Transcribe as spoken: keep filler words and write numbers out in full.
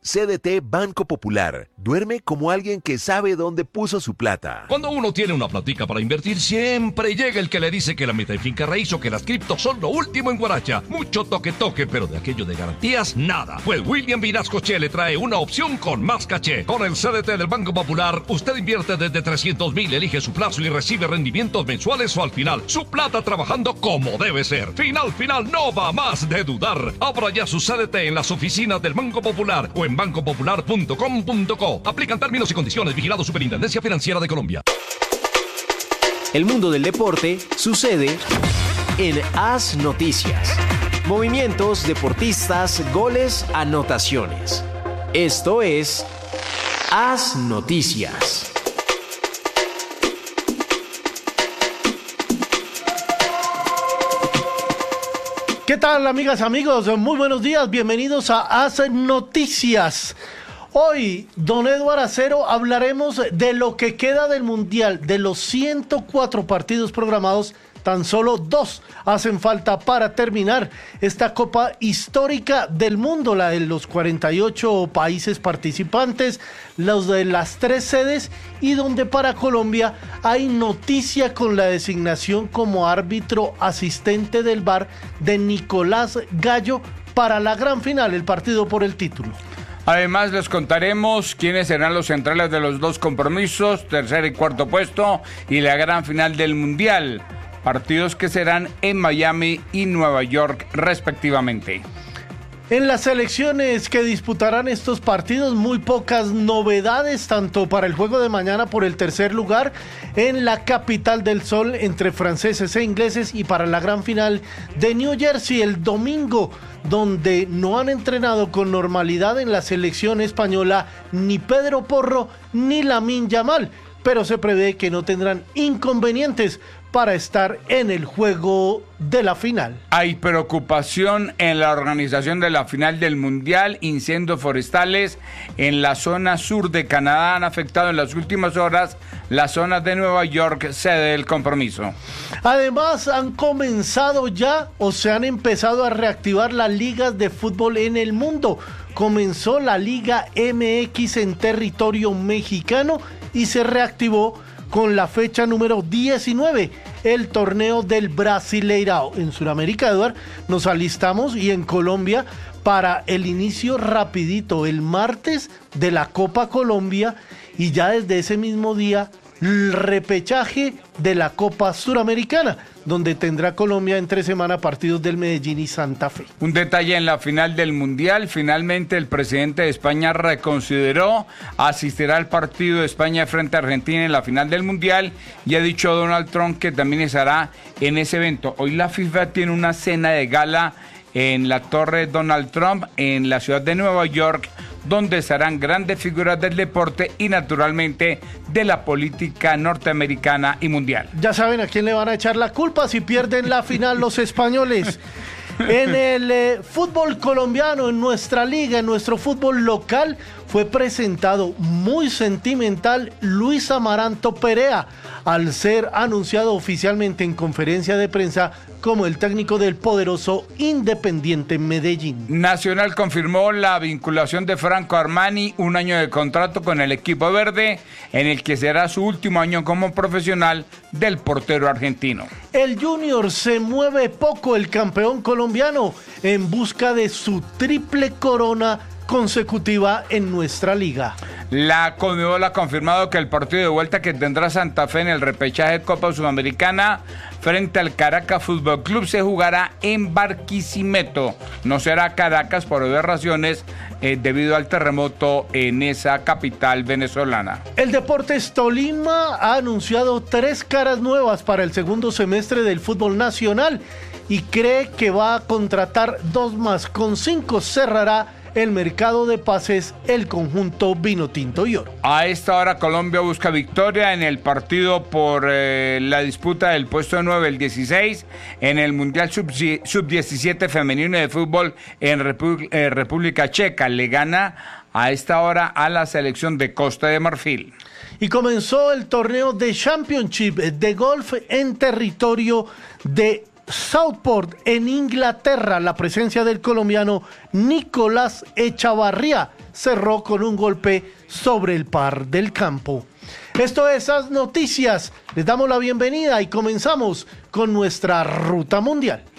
C D T Banco Popular. Duerme como alguien que sabe dónde puso su plata. Cuando uno tiene una platica para invertir, siempre llega el que le dice que la meta en finca raíz o que las criptos son lo último en guaracha. Mucho toque toque, pero de aquello de garantías, nada. Pues William Vinascoche le trae una opción con más caché. Con el C D T del Banco Popular, usted invierte desde trescientos mil, elige su plazo y recibe rendimientos mensuales o al final. Su plata trabajando como debe ser. Final, final, no va más de dudar. Abra ya su C D T en las oficinas del Banco Popular o en banco popular punto com punto co. Aplican términos y condiciones. Vigilado Superintendencia Financiera de Colombia. El mundo del deporte sucede en As Noticias. Movimientos, deportistas, goles, anotaciones. Esto es As Noticias. ¿Qué tal, amigas, amigos? Muy buenos días, bienvenidos a As Noticias. Hoy, don Eduardo Acero, hablaremos de lo que queda del Mundial. De los ciento cuatro partidos programados, tan solo dos hacen falta para terminar esta Copa Histórica del Mundo, la de los cuarenta y ocho países participantes, los de las tres sedes, y donde para Colombia hay noticia con la designación como árbitro asistente del V A R de Nicolás Gallo para la gran final, el partido por el título. Además, les contaremos quiénes serán los centrales de los dos compromisos, tercer y cuarto puesto, y la gran final del Mundial. Partidos que serán en Miami y Nueva York, respectivamente. En las selecciones que disputarán estos partidos, muy pocas novedades, tanto para el juego de mañana por el tercer lugar en la capital del sol entre franceses e ingleses, y para la gran final de New Jersey el domingo, donde no han entrenado con normalidad en la selección española ni Pedro Porro ni Lamine Yamal, pero se prevé que no tendrán inconvenientes para estar en el juego de la final. Hay preocupación en la organización de la final del Mundial. Incendios forestales en la zona sur de Canadá han afectado en las últimas horas las zonas de Nueva York, sede del compromiso. Además, han comenzado ya o se han empezado a reactivar las ligas de fútbol en el mundo. Comenzó la Liga M X en territorio mexicano y se reactivó con la fecha número diecinueve, el torneo del Brasileirao. En Sudamérica, Eduardo, nos alistamos, y en Colombia para el inicio rapidito el martes de la Copa Colombia, y ya desde ese mismo día el repechaje de la Copa Suramericana, donde tendrá Colombia entre semana partidos del Medellín y Santa Fe. Un detalle en la final del Mundial: finalmente el presidente de España reconsideró asistir al partido de España frente a Argentina en la final del Mundial, y ha dicho Donald Trump que también estará en ese evento. Hoy la FIFA tiene una cena de gala en la Torre Donald Trump en la ciudad de Nueva York, donde estarán grandes figuras del deporte y naturalmente de la política norteamericana y mundial. Ya saben a quién le van a echar la culpa si pierden la final los españoles. En el eh, fútbol colombiano, en nuestra liga, en nuestro fútbol local, fue presentado muy sentimental Luis Amaranto Perea, al ser anunciado oficialmente en conferencia de prensa como el técnico del poderoso Independiente Medellín. Nacional confirmó la vinculación de Franco Armani, un año de contrato con el equipo verde, en el que será su último año como profesional del portero argentino. El Junior se mueve poco, el campeón colombiano, en busca de su triple corona consecutiva en nuestra liga. La Conmebol ha confirmado que el partido de vuelta que tendrá Santa Fe en el repechaje de Copa Sudamericana frente al Caracas Fútbol Club se jugará en Barquisimeto. No será Caracas por obvias razones eh, debido al terremoto en esa capital venezolana. El Deportes Tolima ha anunciado tres caras nuevas para el segundo semestre del fútbol nacional y cree que va a contratar dos más. Con cinco cerrará el mercado de pases el conjunto Vinotinto y Oro. A esta hora Colombia busca victoria en el partido por eh, la disputa del puesto nueve, el dieciséis, en el Mundial Sub diecisiete femenino de fútbol en Repu eh, República Checa. Le gana a esta hora a la selección de Costa de Marfil. Y comenzó el torneo de Championship de golf en territorio de Southport, en Inglaterra, la presencia del colombiano Nicolás Echavarría cerró con un golpe sobre el par del campo. Esto es As Noticias. Les damos la bienvenida y comenzamos con nuestra ruta mundial.